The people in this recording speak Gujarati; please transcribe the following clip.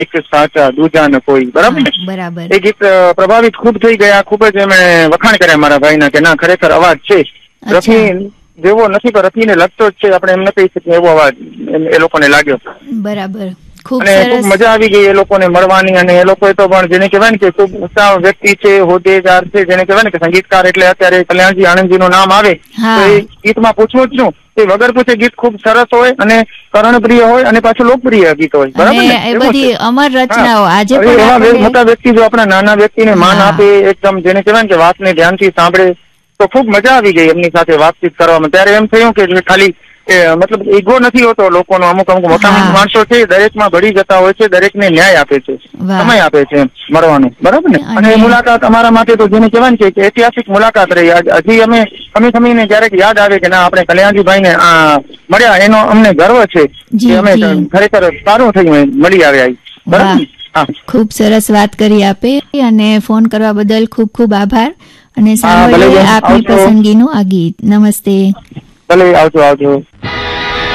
એક સાચા દૂજા ન કોઈ, બરાબર ને? બરાબર. એ ગીત પ્રભાવિત ખૂબ થઈ ગયા, ખૂબ જ એમણે વખાણ કર્યા મારા ભાઈના કે ના ખરેખર અવાજ છે રફી જેવો નથી પણ રફીને લગતો જ છે, આપણે એમ ન કહી શકીએ એવો અવાજ એ લોકોને લાગ્યો. બરાબર. ખૂબ સરસ. મજા આવી ગઈ એ લોકોને મળવાની, અને એ લોકો તો પણ જેને કહેવાય ને કે ખૂબ ઊંચા વ્યક્તિ છે, હોદ્દેદાર છે, જેને કહેવાય ને કે સંગીતકાર એટલે અત્યારે કલ્યાણજી આનંદજી નું નામ આવે તો એ ગીતમાં પૂછવું જ શું, એ વગર પૂછે ગીત ખૂબ સરસ હોય અને કર્ણપ્રિય હોય અને પાછું લોકપ્રિય ગીત હોય, બરાબર ને? એ બધી અમર રચનાઓ આજે પણ એવા મોટા વ્યક્તિ જો આપણા નાના વ્યક્તિને માન આપે, એકદમ જેને કહેવાય ને કે વાતને ધ્યાનથી સાંભળે તો ખૂબ મજા આવી ગઈ એમની સાથે વાતચીત કરવામાં. ત્યારે એમ થયું કે ખાલી મતલબ ઈગો નથી હોતો લોકોનો, અમુક મોટા માણસો છે દરેકમાં ભળી જતા હોય છે, દરેકને ન્યાય આપે છે, સમય આપે છે મળવાનો, બરાબર ને? અને મુલાકાત અમારા માટે તો જેને કહેવાય ને કે ઐતિહાસિક મુલાકાત રહી. હજી અમે સમયને ક્યારેક યાદ આવે કે ના આપણે કલ્યાણજીભાઈ ને મળ્યા, એનો અમને ગર્વ છે કે અમે ખરેખર સારું થયું મળી આવ્યા, બરાબર? ખૂબ સરસ વાત કરી આપે, અને ફોન કરવા બદલ ખૂબ ખૂબ આભાર. અને સાંભળીએ આપની પસંદગીનું આ ગીત. નમસ્તે. ભલે, આવજો.